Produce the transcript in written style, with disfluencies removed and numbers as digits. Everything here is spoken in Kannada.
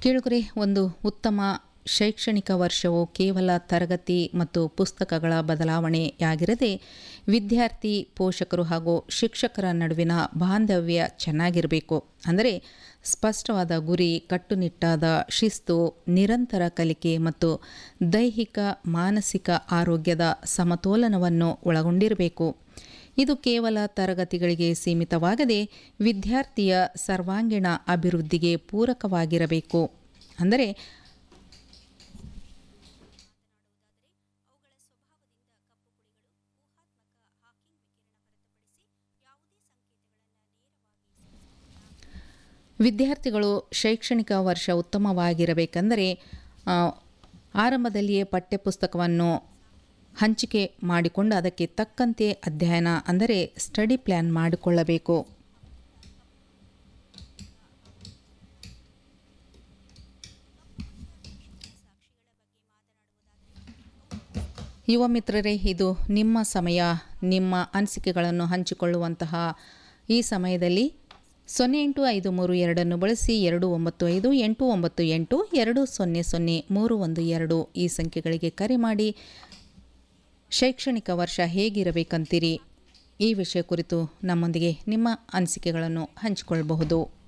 ಕೇಳುಗರೆ, ಒಂದು ಉತ್ತಮ ಶೈಕ್ಷಣಿಕ ವರ್ಷವು ಕೇವಲ ತರಗತಿ ಮತ್ತು ಪುಸ್ತಕಗಳ ಬದಲಾವಣೆಯಾಗಿರದೆ ವಿದ್ಯಾರ್ಥಿ, ಪೋಷಕರು ಹಾಗೂ ಶಿಕ್ಷಕರ ನಡುವಿನ ಬಾಂಧವ್ಯ ಚೆನ್ನಾಗಿರಬೇಕು. ಅಂದರೆ ಸ್ಪಷ್ಟವಾದ ಗುರಿ, ಕಟ್ಟುನಿಟ್ಟಾದ ಶಿಸ್ತು, ನಿರಂತರ ಕಲಿಕೆ ಮತ್ತು ದೈಹಿಕ ಮಾನಸಿಕ ಆರೋಗ್ಯದ ಸಮತೋಲನವನ್ನು ಒಳಗೊಂಡಿರಬೇಕು. ಇದು ಕೇವಲ ತರಗತಿಗಳಿಗೆ ಸೀಮಿತವಾಗದೆ ವಿದ್ಯಾರ್ಥಿಯ ಸರ್ವಾಂಗೀಣ ಅಭಿವೃದ್ಧಿಗೆ ಪೂರಕವಾಗಿರಬೇಕು. ಅಂದರೆ ವಿದ್ಯಾರ್ಥಿಗಳು ಶೈಕ್ಷಣಿಕ ವರ್ಷ ಉತ್ತಮವಾಗಿರಬೇಕೆಂದರೆ ಆರಂಭದಲ್ಲಿಯೇ ಪಠ್ಯಪುಸ್ತಕವನ್ನು ಹಂಚಿಕೆ ಮಾಡಿಕೊಂಡು ಅದಕ್ಕೆ ತಕ್ಕಂತೆ ಅಧ್ಯಯನ ಅಂದರೆ ಸ್ಟಡಿ ಪ್ಲ್ಯಾನ್ ಮಾಡಿಕೊಳ್ಳಬೇಕು. ಯುವ ಮಿತ್ರರೇ, ಇದು ನಿಮ್ಮ ಸಮಯ. ನಿಮ್ಮ ಅನಿಸಿಕೆಗಳನ್ನು ಹಂಚಿಕೊಳ್ಳುವಂತಹ ಈ ಸಮಯದಲ್ಲಿ 0853 ಬಳಸಿ 295898200312 ಈ ಸಂಖ್ಯೆಗಳಿಗೆ ಕರೆ ಮಾಡಿ ಶೈಕ್ಷಣಿಕ ವರ್ಷ ಹೇಗಿರಬೇಕಂತೀರಿ ಈ ವಿಷಯ ಕುರಿತು ನಮ್ಮೊಂದಿಗೆ ನಿಮ್ಮ ಅನಿಸಿಕೆಗಳನ್ನು ಹಂಚಿಕೊಳ್ಳಬಹುದು.